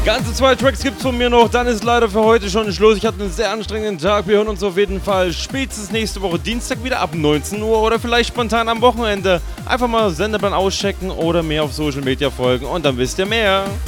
Ganze 2 Tracks gibt's von mir noch, dann ist leider für heute schon Schluss. Ich hatte einen sehr anstrengenden Tag. Wir hören uns auf jeden Fall spätestens nächste Woche Dienstag wieder ab 19 Uhr oder vielleicht spontan am Wochenende. Einfach mal Sendeplan auschecken oder mir auf Social Media folgen und dann wisst ihr mehr.